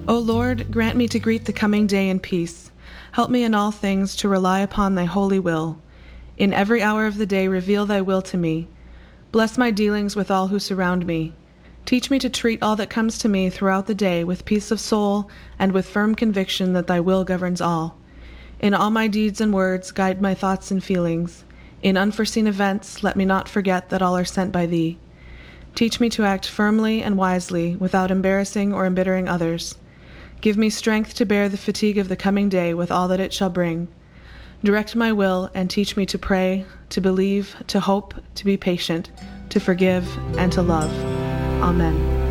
O Lord, grant me to greet the coming day in peace. Help me in all things to rely upon thy holy will. In every hour of the day reveal thy will to me. Bless my dealings with all who surround me. Teach me to treat all that comes to me throughout the day with peace of soul and with firm conviction that thy will governs all. In all my deeds and words, guide my thoughts and feelings. In unforeseen events, let me not forget that all are sent by thee. Teach me to act firmly and wisely without embarrassing or embittering others. Give me strength to bear the fatigue of the coming day with all that it shall bring. Direct my will and teach me to pray, to believe, to hope, to be patient, to forgive, and to love. Amen.